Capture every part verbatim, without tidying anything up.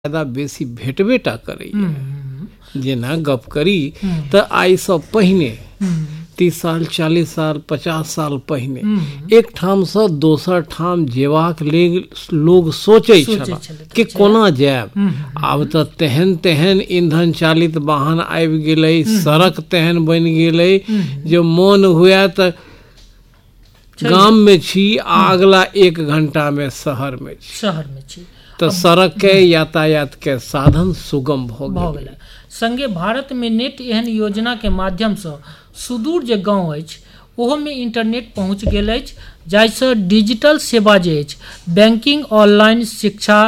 फायदा बेसी भेटबेटा करैए। जेना गप करी तऽ आइसँ पहिने तीस साल चालीस साल पचास साल पहिने एक ठामसँ दोसर ठाम जेबाक लेल लोग सोचै छल कि कोना जायब। आब तऽ तेहन तेहन ईंधन चालित वाहन आबि गेलै, सड़क तेहन बनि गेलै जे मोन हुए तऽ गाम में छी आ अगला एक घंटा में शहर में छी शहर में छी तो सड़क के यातायात के साधन सुगम भ गेलै। संगे भारत में नेट एहन योजना के माध्यम से सुदूर जे गाँव अछि ओहो में इंटरनेट पहुँच गेल अछि, जाहिसँ डिजिटल सेवा जे अछि बैंकिंग, ऑनलाइन शिक्षा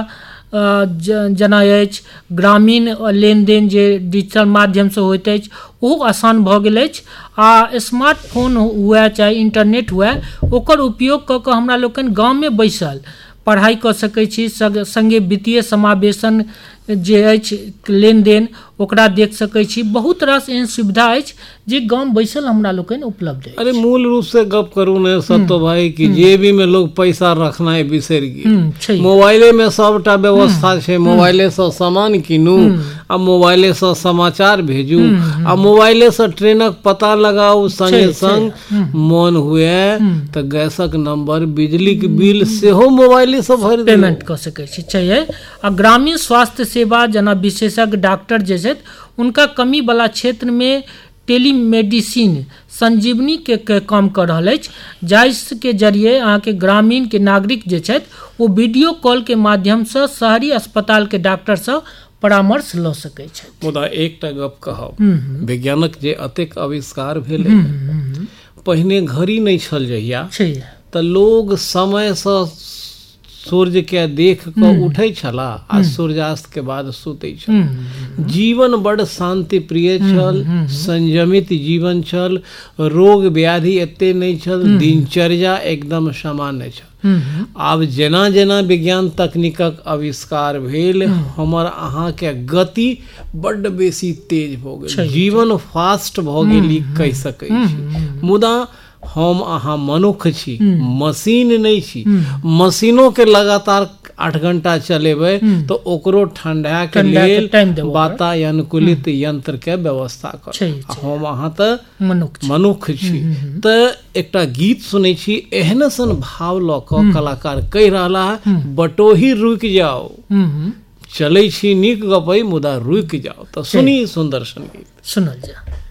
जेना अछि, ग्रामीण लेनदेन जे डिजिटल माध्यम से होइत अछि ओहो आसान भऽ गेल अछि। आ स्मार्टफोन हुए चाहे इंटरनेट हुए ओकर उपयोग कऽ कऽ हमरा लोकनि गाँव में बैसल पढ़ाई कऽ सकै छी, संगे वित्तीय समावेशन जे अछि लेनदेन ओकरा देख सकै छी। बहुत रास एहन सुविधा अछि जे गाँव बैसल हमरा लोकनि उपलब्ध अछि। अरे मूल रूप से गप करू ने सत्तो भाई कि जेबी में लोग पैसा रखनाइ बिसरि गेल। मोबाइले में सबटा व्यवस्था छै, मोबाइले से सामान कीनू आ मोबाइले से समाचार भेजू आ मोबाइले से ट्रेनक पता लगाऊ, संगे संग मन हुए तऽ गैसक नंबर, बिजली के बिल सेहो मोबाइले से भरि पेमेंट कऽ सकै छी चाहिए। आ ग्रामीण स्वास्थ्य सेवा जेना विशेषज्ञ डॉक्टर जे छथि उनका कमी वाला क्षेत्र में टेलीमेडिसिन संजीवनी के, के काम कर रहल अछि, जाहिके जरिए अहाँके ग्रामीण के नागरिक जे छथि वो वीडियो कॉल के माध्यम से शहरी अस्पताल के डॉक्टर से परामर्श लऽ सकै छथि। मुदा एकटा गप कहब, विज्ञानक जे अतेक आविष्कार भेलै, पहिने घड़ी नहीं छल जहिया तऽ लोग समय से सूर्य के देख कऽ उठै छला आ सूर्यास्त के बाद सुतै छल। जीवन बड़ शांति प्रिय छल, संयमित जीवन छल, रोग व्याधि एते नहीं छल, दिनचर्या एकदम सामान्य छल। आब जेना जेना विज्ञान तकनीकक आविष्कार भेल, हमर अहाँ के गति बड़ बेसी तेज भऽ गेल, जीवन फास्ट भऽ गेल कहि सकै छी। मुदा हम अहाँ मनुष्य छी, मशीन नहीं छी। मशीनों के लगातार आठ घंटा चलेबै तो ओकरो ठंडा के लेल वातानुकूलित यंत्र के व्यवस्था कर। हम अहाँ तऽ मनुष्य छी। तऽ एकटा गीत सुनै छी, एहन सन भाव लऽ कऽ कलाकार कहि रहला है, बटोही रुक जाओ, चलै छी नीक गपै मुदा रुक जाओ। तऽ सुनी सुंदर सन गीत, सुनल जा।